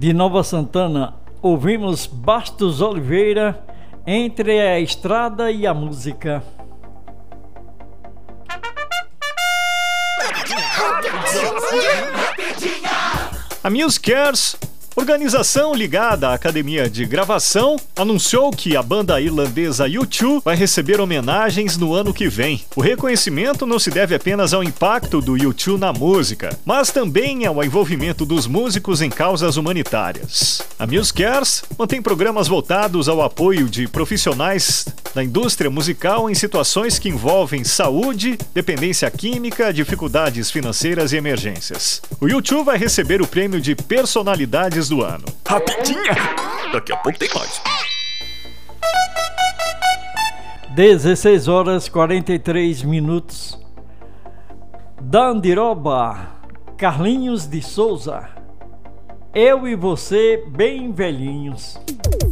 De Nova Santana, ouvimos Bastos Oliveira, Entre a Estrada e a Música. A MuseCares, organização ligada à academia de gravação, anunciou que a banda irlandesa U2 vai receber homenagens no ano que vem. O reconhecimento não se deve apenas ao impacto do U2 na música, mas também ao envolvimento dos músicos em causas humanitárias. A MuseCares mantém programas voltados ao apoio de profissionais da indústria musical em situações que envolvem saúde, dependência química, dificuldades financeiras e emergências. O U2 vai receber o prêmio de personalidades do ano. Rapidinha! Daqui a pouco tem mais. 16 horas 43 minutos. Dandiroba, Carlinhos de Souza. Eu e você bem velhinhos.